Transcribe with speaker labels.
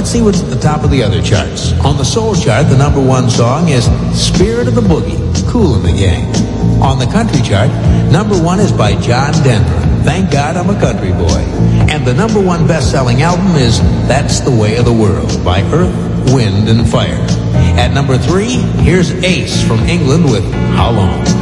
Speaker 1: let's see what's at the top of the other charts. On the soul chart, the number one song is Spirit of the Boogie, Kool and the Gang. On the country chart, number one is by John Denver, Thank God I'm a Country Boy. And the number one best-selling album is That's the Way of the World by Earth, Wind and Fire. At number three, here's Ace from England with How Long?